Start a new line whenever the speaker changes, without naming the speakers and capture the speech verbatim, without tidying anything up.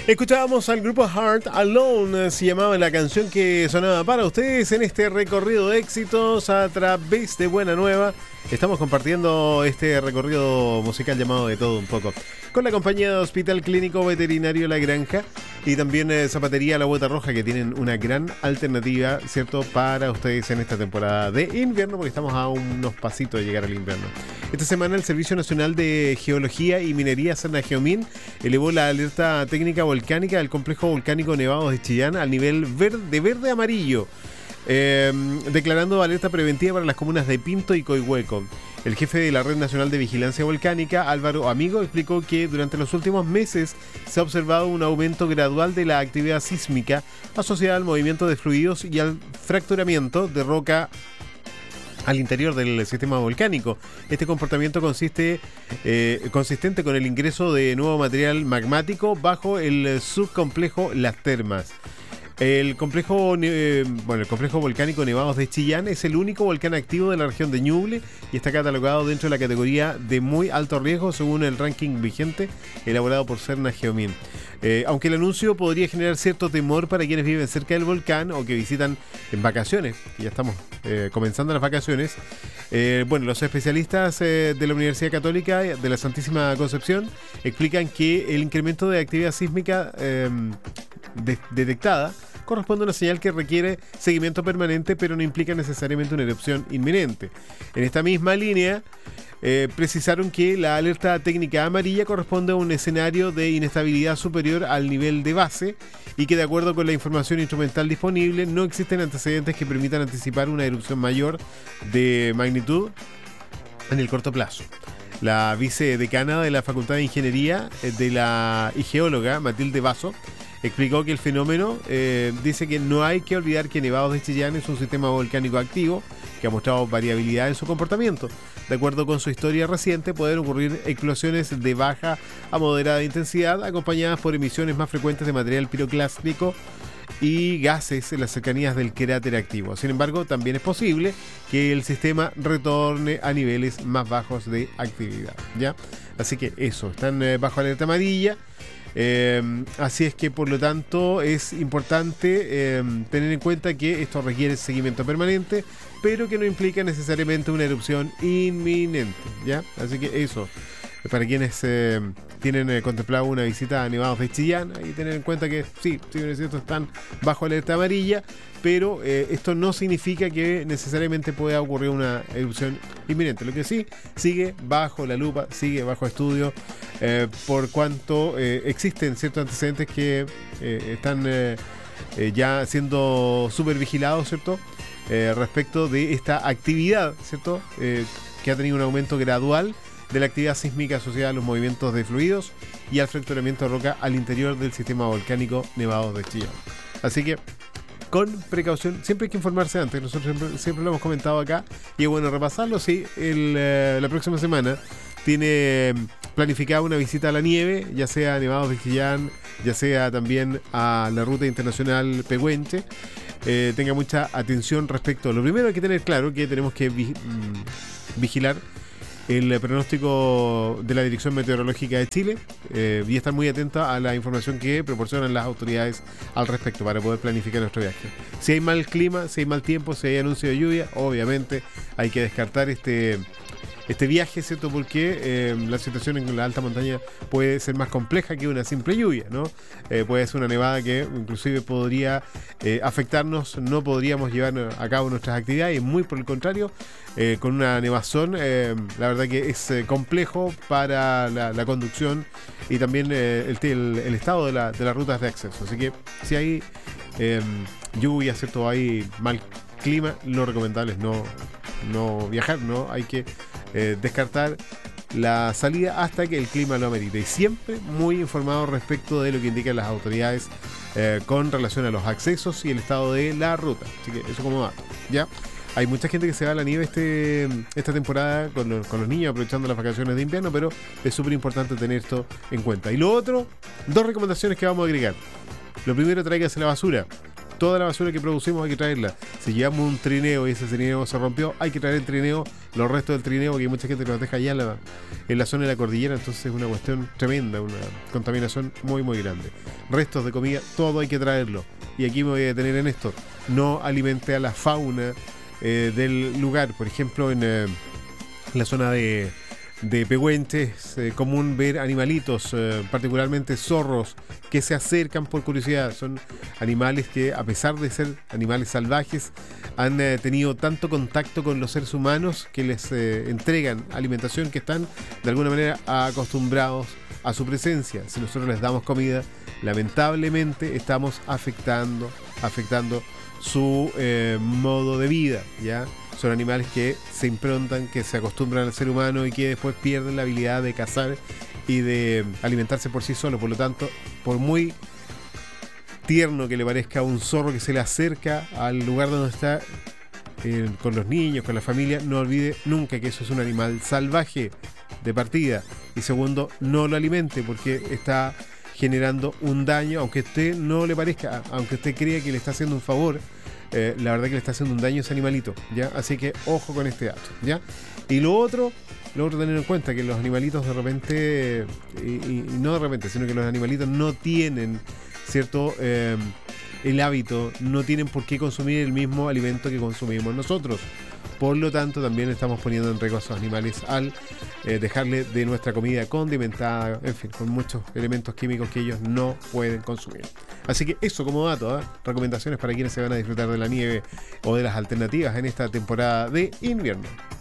Escuchábamos al grupo Heart Alone, se llamaba la canción que sonaba para ustedes en este recorrido de éxitos a través de Buena Nueva. Estamos compartiendo este recorrido musical llamado De Todo Un Poco con la compañía de Hospital Clínico Veterinario La Granja y también eh, Zapatería La Bota Roja, que tienen una gran alternativa, ¿cierto?, para ustedes en esta temporada de invierno, porque estamos a unos pasitos de llegar al invierno. Esta semana el Servicio Nacional de Geología y Minería Cernageomin elevó la alerta técnica volcánica del complejo volcánico Nevados de Chillán al nivel verde, de verde amarillo, eh, declarando alerta preventiva para las comunas de Pinto y Coihueco. El jefe de la Red Nacional de Vigilancia Volcánica, Álvaro Amigo, explicó que durante los últimos meses se ha observado un aumento gradual de la actividad sísmica asociada al movimiento de fluidos y al fracturamiento de roca al interior del sistema volcánico. Este comportamiento consiste eh, consistente con el ingreso de nuevo material magmático bajo el subcomplejo Las Termas. El complejo, eh, bueno, el complejo volcánico Nevados de Chillán es el único volcán activo de la región de Ñuble y está catalogado dentro de la categoría de muy alto riesgo según el ranking vigente elaborado por Cernageomin. Eh, aunque el anuncio podría generar cierto temor para quienes viven cerca del volcán o que visitan en vacaciones, que ya estamos eh, comenzando las vacaciones, eh, bueno, los especialistas eh, de la Universidad Católica de la Santísima Concepción explican que el incremento de actividad sísmica eh, de- detectada corresponde a una señal que requiere seguimiento permanente, pero no implica necesariamente una erupción inminente. En esta misma línea, eh, precisaron que la alerta técnica amarilla corresponde a un escenario de inestabilidad superior al nivel de base y que, de acuerdo con la información instrumental disponible, no existen antecedentes que permitan anticipar una erupción mayor de magnitud en el corto plazo. La vicedecana de la Facultad de Ingeniería eh, de la y geóloga Matilde Vaso explicó que el fenómeno eh, dice que no hay que olvidar que Nevados de Chillán es un sistema volcánico activo que ha mostrado variabilidad en su comportamiento. De acuerdo con su historia reciente, pueden ocurrir explosiones de baja a moderada intensidad acompañadas por emisiones más frecuentes de material piroclástico y gases en las cercanías del cráter activo. Sin embargo, también es posible que el sistema retorne a niveles más bajos de actividad, ¿ya? Así que eso, están eh, bajo alerta amarilla. Eh, así es que, por lo tanto, es importante eh, tener en cuenta que esto requiere seguimiento permanente, pero que no implica necesariamente una erupción inminente, ¿ya? Así que eso, para quienes eh, tienen eh, contemplado una visita a Nevados de Chillán, ahí tener en cuenta que sí, sí, es cierto, están bajo alerta amarilla, pero eh, esto no significa que necesariamente pueda ocurrir una erupción inminente. Lo que sí, sigue bajo la lupa, sigue bajo estudio, eh, por cuanto eh, existen ciertos antecedentes que eh, están eh, eh, ya siendo súper vigilados, ¿cierto? Eh, respecto de esta actividad, ¿cierto? Eh, que ha tenido un aumento gradual de la actividad sísmica asociada a los movimientos de fluidos y al fracturamiento de roca al interior del sistema volcánico Nevados de Chillán. Así que, con precaución, siempre hay que informarse antes. Nosotros siempre, siempre lo hemos comentado acá y es bueno repasarlo. Sí, el, eh, la próxima semana tiene planificada una visita a la nieve, ya sea a Nevados de Chillán, ya sea también a la Ruta Internacional Pehuenche. Eh, tenga mucha atención respecto. Lo primero hay que tener claro que tenemos que vi- mm, vigilar el pronóstico de la Dirección Meteorológica de Chile eh, y estar muy atenta a la información que proporcionan las autoridades al respecto para poder planificar nuestro viaje. Si hay mal clima, si hay mal tiempo, si hay anuncio de lluvia, obviamente hay que descartar este este viaje, ¿cierto? Porque eh, la situación en la alta montaña puede ser más compleja que una simple lluvia, ¿no? Eh, puede ser una nevada que inclusive podría eh, afectarnos, no podríamos llevar a cabo nuestras actividades, muy por el contrario, eh, con una nevazón, eh, la verdad que es eh, complejo para la, la conducción y también eh, el, el, el estado de, la, de las rutas de acceso. Así que si hay eh, lluvia, ¿cierto? Hay mal clima, lo recomendable es no, no viajar, ¿no? Hay que eh, descartar la salida hasta que el clima lo amerite. Y siempre muy informado respecto de lo que indican las autoridades eh, con relación a los accesos y el estado de la ruta. Así que eso como dato, ¿ya? Hay mucha gente que se va a la nieve este, esta temporada con los, con los niños aprovechando las vacaciones de invierno, pero es súper importante tener esto en cuenta. Y lo otro, dos recomendaciones que vamos a agregar. Lo primero, tráigase la basura. toda la basura que producimos hay que traerla. Si llevamos un trineo y ese trineo se rompió, hay que traer el trineo, los restos del trineo, porque hay mucha gente que los deja allá en la, en la zona de la cordillera, entonces es una cuestión tremenda, una contaminación muy muy grande. Restos de comida, todo hay que traerlo. Y aquí me voy a detener en esto. No alimente a la fauna eh, del lugar. Por ejemplo, en eh, la zona de de Pehuenche es eh, común ver animalitos, eh, particularmente zorros, que se acercan por curiosidad. Son animales que, a pesar de ser animales salvajes, han eh, tenido tanto contacto con los seres humanos que les eh, entregan alimentación, que están de alguna manera acostumbrados a su presencia. Si nosotros les damos comida, lamentablemente estamos afectando, afectando su eh, modo de vida, ¿ya? Son animales que se improntan, que se acostumbran al ser humano y que después pierden la habilidad de cazar y de alimentarse por sí solos. Por lo tanto, por muy tierno que le parezca a un zorro que se le acerca al lugar donde está eh, con los niños, con la familia, no olvide nunca que eso es un animal salvaje de partida. Y segundo, no lo alimente, porque está generando un daño, aunque a usted no le parezca, aunque usted crea que le está haciendo un favor. Eh, la verdad que le está haciendo un daño a ese animalito, ¿ya? Así que ojo con este dato, ¿ya? Y lo otro, lo otro tener en cuenta que los animalitos de repente, y, y, y no de repente, sino que los animalitos no tienen, ¿cierto? Eh, el hábito, no tienen por qué consumir el mismo alimento que consumimos nosotros. Por lo tanto, también estamos poniendo en riesgo a esos animales al eh, dejarle de nuestra comida condimentada, en fin, con muchos elementos químicos que ellos no pueden consumir. Así que eso como dato, ¿eh? Recomendaciones para quienes se van a disfrutar de la nieve o de las alternativas en esta temporada de invierno.